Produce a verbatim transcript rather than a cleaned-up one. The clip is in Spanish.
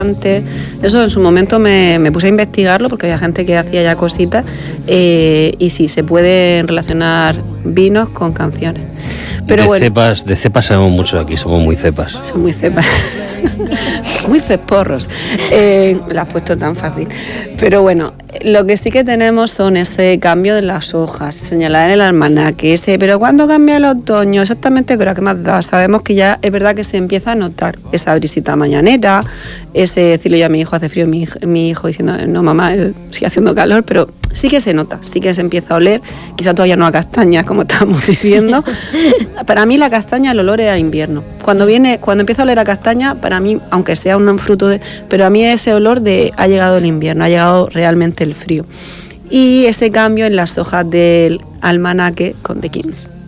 Eso en su momento me, me puse a investigarlo porque había gente que hacía ya cositas eh, y sí, se pueden relacionar vinos con canciones. Pero de, bueno, cepas, de cepas sabemos mucho aquí, somos muy cepas. Son muy cepas. Muy ceporros. Eh, lo has puesto tan fácil. Pero bueno, lo que sí que tenemos son ese cambio de las hojas, señalar en el almanaque, ese, pero ¿cuándo cambia el otoño? Exactamente, creo que más da. Sabemos que ya es verdad que se empieza a notar esa brisita mañanera, ese decirle yo a mi hijo, hace frío, mi, mi hijo diciendo, no mamá, eh, sigue haciendo calor, pero sí que se nota, sí que se empieza a oler, quizá todavía no a castañas, como estamos diciendo. Para mí la castaña, el olor es a invierno. Cuando viene, cuando empieza a oler a castaña, para mí, aunque sea un fruto de... Pero a mí ese olor de ha llegado el invierno, ha llegado realmente el frío. Y ese cambio en las hojas del almanaque con The Kings.